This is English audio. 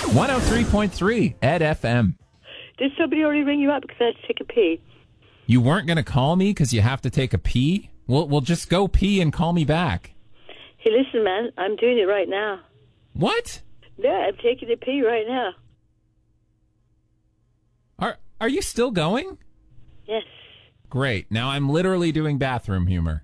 103.3 Ed FM. Did somebody already ring you up because I had to take a pee? You weren't going to call me because you have to take a pee? We'll just go pee and call me back. Hey, listen, man, I'm doing it right now. What? Yeah, I'm taking a pee right now. Are you still going? Yes. Great. Now I'm literally doing bathroom humor.